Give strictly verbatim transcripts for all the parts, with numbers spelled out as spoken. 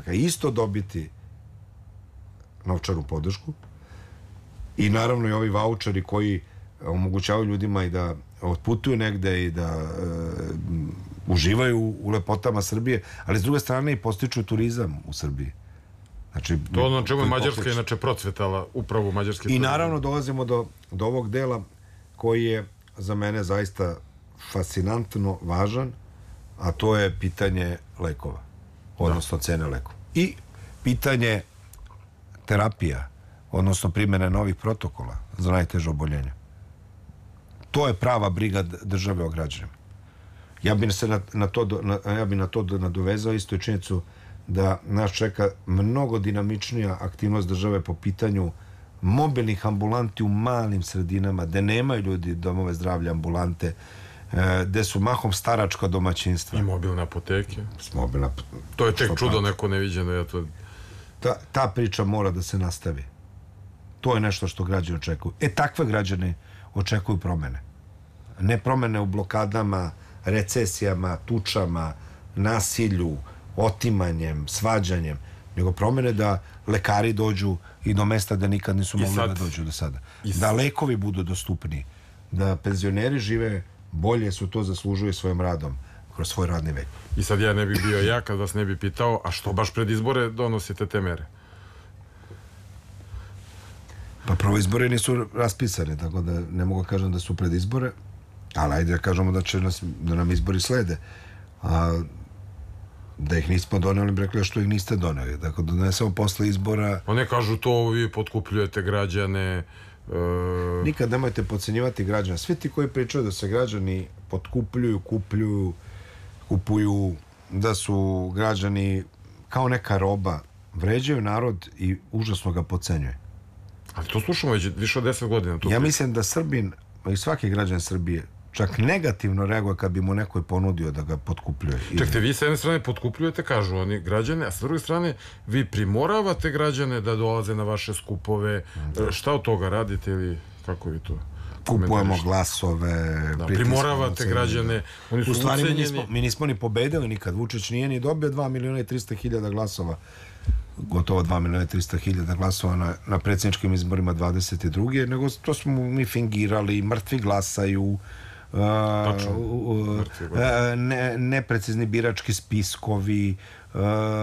stranaka isto dobiti novčanu podršku i naravno i ovi vaučeri koji omogućavaju ljudima i da otputuju negde i da e, uživaju u lepotama Srbije, ali s druge strane i postiču turizam u Srbiji. Znači, to ono čemu je Mađarska inače procvetala, upravo mađarski turizam. I naravno dolazimo do, do ovog dela koji je za mene zaista fascinantno važan, a to je pitanje lekova, odnosno cene lekova. I pitanje terapija, odnosno primjene novih protokola za najteže oboljenja. To je prava briga države o građanima. Ja bi se na, na to na, ja bi na to nadovezao isto i činjenicu da nas čeka mnogo dinamičnija aktivnost države po pitanju mobilnih ambulanti u malim sredinama, gde nemaju ljudi domove zdravlja, ambulante, gde su mahom staračka domaćinstva. I mobilne apoteke. Mobilna, to je tek čudo neko neviđeno. Ja to... ta, ta priča mora da se nastavi. To je nešto što građani očekuju. E, takve građani očekuju promene. Ne promene u blokadama, recesijama, tučama, nasilju, otimanjem, svađanjem, nego promene da lekari dođu i do mesta da nikad nisu mogli da dođu do sada. Da lekovi budu dostupni, da penzioneri žive bolje, su to zaslužuju svojim radom kroz svoj radni vek. I sad ja ne bi bio ja kad vas ne bi pitao, a što baš pred izbore donosite te mere? Pa prvo, izbore nisu raspisane, tako da ne mogu kažem da su pred izbore, ali ajde da kažemo da će nas, da nam izbori slede. A da ih nismo doneli, bi rekli što ih niste doneli. Dakle, donesemo posle izbora... One kažu to, vi potkupljujete građane... E... Nikad nemojte podcenjivati građane. Svi ti koji pričaju da se građani potkupljuju, kupljuju, kupuju, da su građani kao neka roba, vređaju narod i užasno ga podcenjuje. Ali to slušamo već više od deset godina. Ja mislim da Srbin, i svaki građan Srbije, čak negativno reaguje kad bi mu nekoj ponudio da ga potkupljuje. Čekajte, vi s jedne strane potkupljujete, kažu oni, građane, a s druge strane vi primoravate građane da dolaze na vaše skupove. Da. Šta od toga radite ili kako vi to? Kupujemo glasove, da, primoravate građane, oni su u stvari ucenjeni. Mi nismo, mi nismo ni pobedili nikad. Vučić nije ni dobio dva miliona i trista hiljada glasova, gotovo dva miliona i trista hiljada glasova na, na predsjedničkim izborima dvadeset druge nego to smo mi fingirali, mrtvi glasaju, Uh, uh, uh, ne, neprecizni birački spiskovi, uh,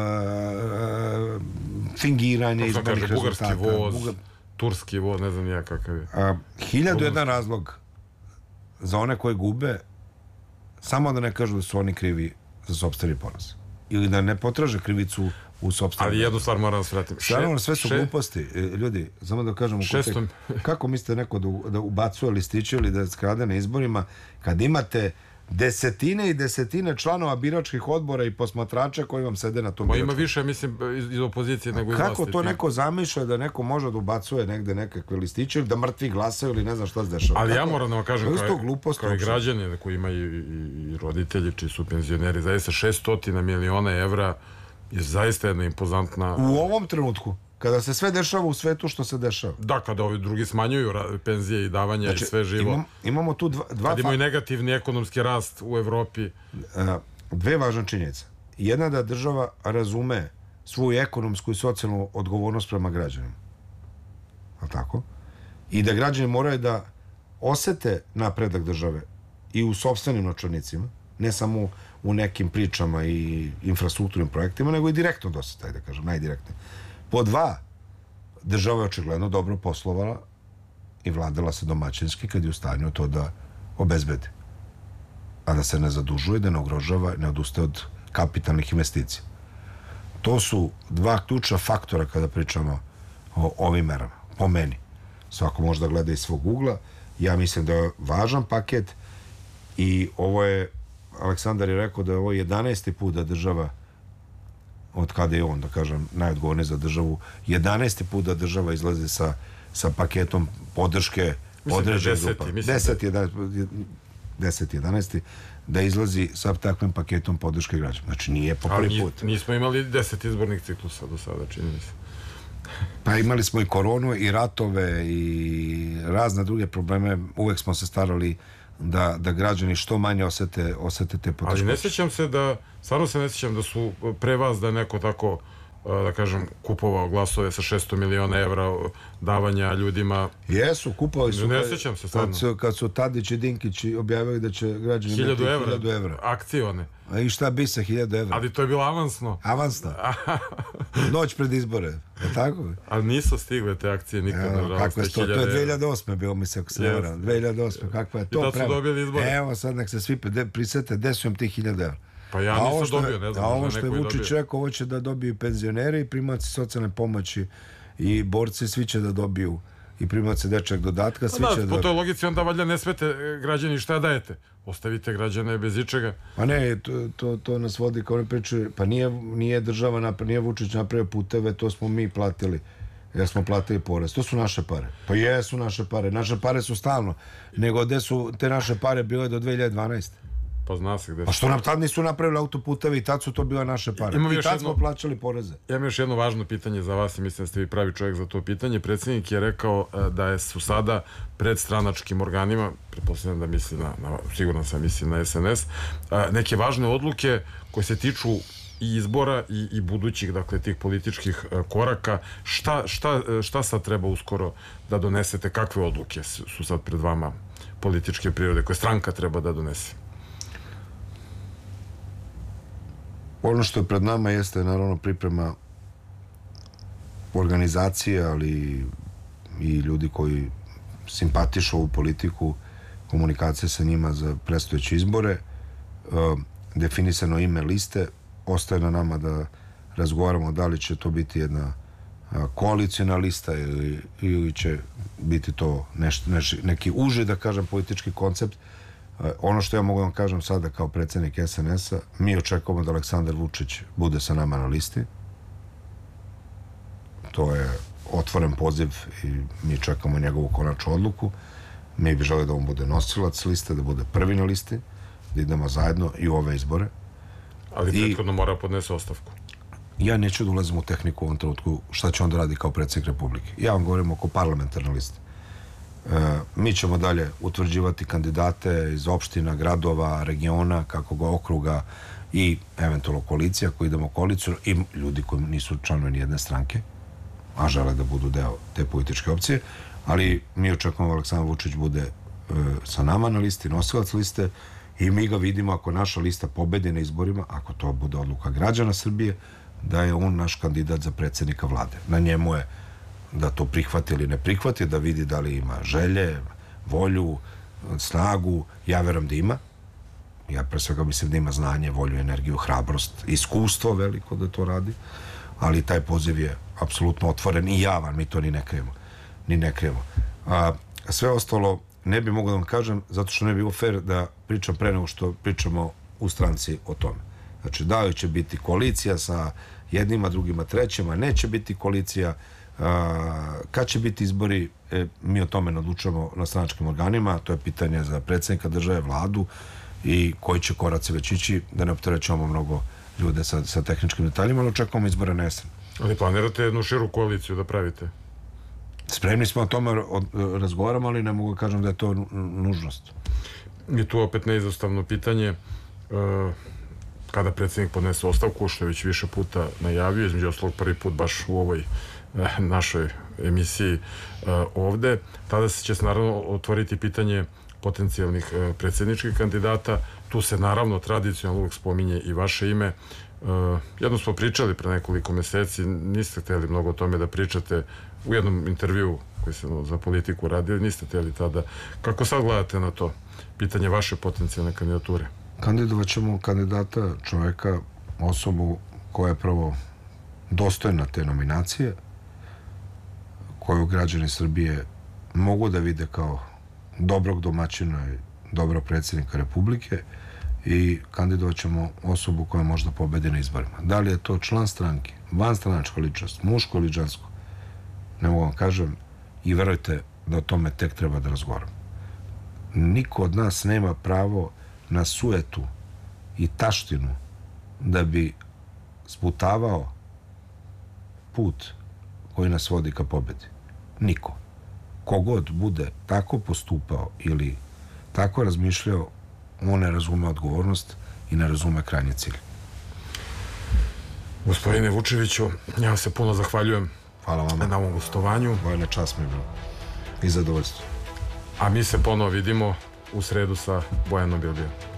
uh, fingiranje izbornih rezultata. Bugarski voz, Bugar... turski voz, ne znam ja kakav je. Uh, hiljadu jedan razlog za one koje gube, samo da ne kažu da su oni krivi za sopstveni poraz. Ili da ne potraže krivicu u sopstvenom. Ali jednu stvar moram da se vratim. Stvarno, sve su še... gluposti. Ljudi, samo da kažem, Šestom... kako mislite neko da, da ubacuje listiće ili da skrade na izborima, kad imate desetine i desetine članova biračkih odbora i posmatrača koji vam sede na tom biračkom. Ima više, mislim, iz, iz opozicije nego iz vlasti. Kako to neko zamišlja da neko može da ubacuje negde nekakve listiće ili da mrtvi glasaju ili ne znam šta se dešava? Ali kako? Ja moram da vam kažem, kao, glupost, kao i građani koji imaju i, i, i roditelji čiji su penzioneri, zaista šesto miliona evra je zaista jedna impozantna... U ovom trenutku, kada se sve dešava u svetu što se dešava. Da, kada ovi drugi smanjuju penzije i davanja, znači, i sve živo. Imam, imamo tu dva... dva kada imaju negativni ekonomski rast u Evropi. Dve važne činjenice. Jedna, da država razume svoju ekonomsku i socijalnu odgovornost prema građanima. A tako? I da građani moraju da osete napredak države i u sopstvenim novčanicima, ne samo u nekim pričama i infrastrukturnim projektima, nego i direktno doseta, da kažem, najdirektnije. Po dva, država je očigledno dobro poslovala i vladala se domaćinski kad je u stanju to da obezbedi. A da se ne zadužuje, da ne ugrožava, ne odustaje od kapitalnih investicija. To su dva ključna faktora kada pričamo o ovim merama. Po meni. Svako može da gleda iz svog ugla. Ja mislim da je važan paket i ovo je, Aleksandar je rekao da je ovo jedanaesti put da država, od kada je on, da kažem, najodgovorniji za državu, jedanaesti put da država izlazi sa, sa paketom podrške određenih grupa. deset jedanaesti da izlazi sa takvim paketom podrške građana. Znači nije po prvi put. Nismo imali deset izbornih ciklusa do sada, čini mi se. Pa imali smo i koronu i ratove i razne druge probleme. Uvek smo se starali da, da građani što manje osete, osete te poteškoće. Ali ne sjećam se da, stvarno se ne sjećam da su pre vas da neko tako da kažem, kupovao glasove sa šesto miliona evra davanja ljudima. Jesu, kupovali su. Ne sjećam se stvarno. Kad su, kad su Tadić i Dinkić objavili da će građani hiljadu imati evra, hiljadu evra. akcije one. A i šta bi sa hiljadu evra? Ali to je bilo avansno. Avansno. Noć pred izbore. Je tako? Ali nisu stigle te akcije nikad. Evo, kakva je to? To je dve hiljade osme bilo mi se, ako se ne varam. dve hiljade osme. Kakva je to? I tad su dobili izbore. Evo, sad nek se svi prisete, gde su im tih hiljada evra. Pa ja nisam dobio, ne znam. A ovo što je Vučić rekao, ovo će da dobiju penzioneri i primaci socijalne pomoći i borci, svi će da dobiju i primaci dečeg dodatka, svi će da... Po toj logici onda valjda ne smete građani šta dajete. Ostavite građane bez ičega. Pa ne, to, to, to nas vodi kao ne pričaju, pa nije, nije država napravila, nije Vučić napravio puteve, to smo mi platili. Jer smo platili porez. To su naše pare. Pa jesu naše pare. Naše pare su stalno. Nego gde su te naše pare bile do dve hiljade dvanaeste. Pa zna se gde su. A što nam tad nisu napravili autoputevi i tad su to bile naše pare. Imam I tad jedno... smo plaćali poreze. Ja imam još jedno važno pitanje za vas i mislim da ste vi pravi čovjek za to pitanje. Predsjednik je rekao da su sada pred stranačkim organima, pretpostavljam da misli na, na sigurno sam misli na S N S, neke važne odluke koje se tiču i izbora i, i budućih, dakle, tih političkih koraka. Šta, šta, šta sad treba uskoro da donesete? Kakve odluke su sad pred vama političke prirode koje stranka treba da donese? Ono što je pred nama jeste naravno priprema organizacije, ali i ljudi koji simpatišu ovu politiku, komunikacije sa njima za predstojeće izbore, definisano ime liste. Ostaje na nama da razgovaramo da li će to biti jedna koalicijna lista ili, ili će biti to nešto, neš, neki uži, da kažem, politički koncept. Ono što ja mogu da vam kažem sada kao predsjednik S N S-a, mi očekujemo da Aleksandar Vučić bude sa nama na listi. To je otvoren poziv i mi čekamo njegovu konačnu odluku. Mi bi želeli da on bude nosilac liste, da bude prvi na listi, da idemo zajedno i u ove izbore. Ali prethodno mora podnese ostavku. Ja neću da ulazim u tehniku u ovom trenutku šta će on da radi kao predsjednik Republike. Ja vam govorim oko parlamentarne liste. E, mi ćemo dalje utvrđivati kandidate iz opština, gradova, regiona, kakvog okruga i eventualno koalicija koji idemo u koaliciju i ljudi koji nisu članovi nijedne stranke, a žele da budu deo te političke opcije, ali mi očekujemo da Aleksandar Vučić bude e, sa nama na listi, nosilac liste i mi ga vidimo ako naša lista pobedi na izborima, ako to bude odluka građana Srbije, da je on naš kandidat za predsjednika vlade. Na njemu je da to prihvati ili ne prihvati, da vidi da li ima želje, volju, snagu. Ja verujem da ima. Ja pre svega mislim da ima znanje, volju, energiju, hrabrost, iskustvo veliko da to radi, ali taj poziv je apsolutno otvoren i javan, mi to ni ne krijemo. Ni ne krijemo. A sve ostalo ne bi mogao da vam kažem, zato što ne bi bilo fair da pričam pre nego što pričamo u stranci o tome. Znači, da li će biti koalicija sa jednima, drugima, trećima, neće biti koalicija, a, kad će biti izbori, e, mi o tome odlučujemo na stranačkim organima, to je pitanje za predsjednika države, vladu i koji će koraci već ići, da ne opterećujemo mnogo ljude sa, sa tehničkim detaljima, ali očekujemo izbore na jesen. Ali planirate jednu širu koaliciju da pravite? Spremni smo o tome razgovaramo, ali ne mogu da kažem da je to nužnost. I tu opet neizostavno pitanje, kada predsjednik podnese ostavku, što je već više puta najavio, između ostalog prvi put baš u ovoj našoj emisiji ovde, tada će se naravno otvoriti pitanje potencijalnih predsjedničkih kandidata. Tu se naravno tradicionalno uvijek spominje i vaše ime. Jednom smo pričali pre nekoliko meseci, niste htjeli mnogo o tome da pričate u jednom intervju koji se za politiku radili, niste htjeli tada. Kako sad gledate na to pitanje vaše potencijalne kandidature? Kandidovat ćemo kandidata, čovjeka, osobu koja je prvo dostojna te nominacije, koju građani Srbije mogu da vide kao dobrog domaćina i dobrog predsjednika Republike, i kandidovat ćemo osobu koja možda pobedi na izborima. Da li je to član stranke, vanstranačka ličnost, muško ili žensko, ne mogu vam kažem, i verujte da o tome tek treba da razgovaram. Niko od nas nema pravo na sujetu i taštinu da bi sputavao put koji nas vodi ka pobedi. Niko. Kogod bude tako postupao ili tako razmišljao, on ne razume odgovornost i ne razume krajnji cilj. Gospodine Vučeviću, ja vam se puno zahvaljujem Hvala vama. na ovom gostovanju. Vojna čast mi je bilo. I zadovoljstvo. A mi se ponovo vidimo u sredu sa Bojanom Bilbijom.